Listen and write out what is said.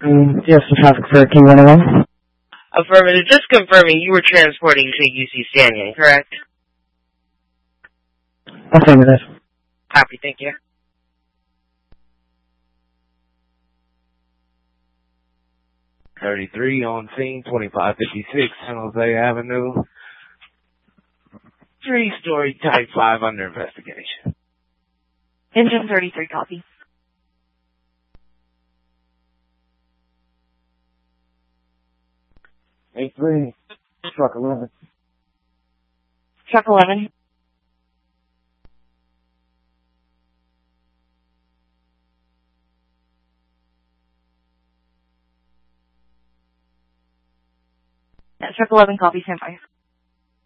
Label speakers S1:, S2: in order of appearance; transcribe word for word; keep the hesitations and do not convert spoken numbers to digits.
S1: Um, do you have some traffic for King one oh one?
S2: Affirmative. Just confirming you were transporting to U C Stanton, correct?
S1: Affirmative.
S2: Copy, thank you.
S3: thirty-three on scene, twenty-five fifty-six San Jose Avenue. Three-story type five under investigation.
S4: Engine thirty-three, copy.
S1: eight three, truck eleven.
S4: Truck eleven. Yeah, truck eleven, copy, stand by.